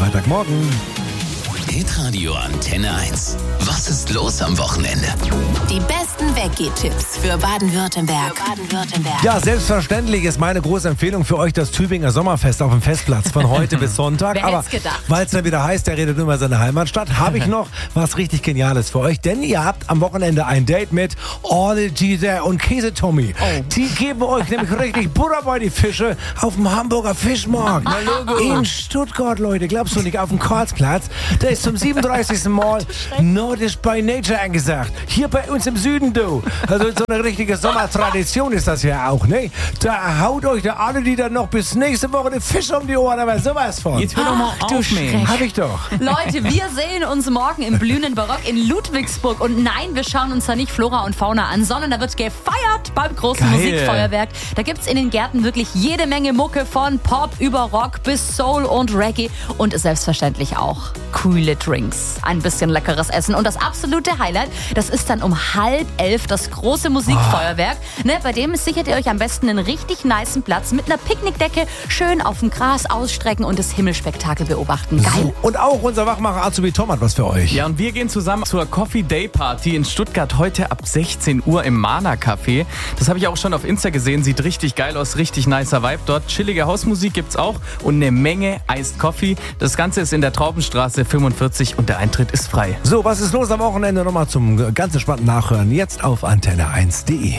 Freitagmorgen. Hitradio Antenne 1. Was ist los am Wochenende? Die besten Weggehtipps für Baden-Württemberg. Ja, selbstverständlich ist meine große Empfehlung für euch das Tübinger Sommerfest auf dem Festplatz von heute bis Sonntag. Wer Aber hätt's gedacht? weil es dann wieder heißt, der redet über seine Heimatstadt, habe ich noch was richtig Geniales für euch. Denn ihr habt am Wochenende ein Date mit All Giza und Käse-Tommy. Die geben euch nämlich richtig Butter bei die Fische auf dem Hamburger Fischmarkt. In Stuttgart, Leute. Glaubst du nicht, auf dem Karlsplatz? Da ist zum 37. Mal Nordisch by Nature angesagt. Hier bei uns im Süden, du. Also so eine richtige Sommertradition ist das ja auch, ne? Da haut euch da alle, die dann noch bis nächste Woche den Fisch um die Ohren, aber sowas von. Jetzt hör doch mal du auf, Mensch. Schreck. Hab ich doch. Leute, wir sehen uns morgen im blühenden Barock in Ludwigsburg. Und nein, wir schauen uns da nicht Flora und Fauna an, sondern da wird gefeiert beim großen Geil. Musikfeuerwerk. Da gibt's in den Gärten wirklich jede Menge Mucke von Pop über Rock bis Soul und Reggae. Und selbstverständlich auch coole Drinks. Ein bisschen leckeres Essen. Und das absolute Highlight, das ist dann um 10:30 das große Musikfeuerwerk. Ne, bei dem sichert ihr euch am besten einen richtig nicen Platz mit einer Picknickdecke, schön auf dem Gras ausstrecken und das Himmelspektakel beobachten. Geil. So, und auch unser Wachmacher Azubi Tom hat was für euch. Ja, und wir gehen zusammen zur Coffee Day Party in Stuttgart heute ab 16 Uhr im Mana Café. Das habe ich auch schon auf Insta gesehen. Sieht richtig geil aus, richtig nicer Vibe dort. Chillige Hausmusik gibt's auch und eine Menge Iced Coffee. Das Ganze ist in der Traubenstraße 45 und der Eintritt ist frei. So, was ist los am Wochenende? Nochmal zum ganz entspannten Nachhören. Jetzt auf antenne1.de.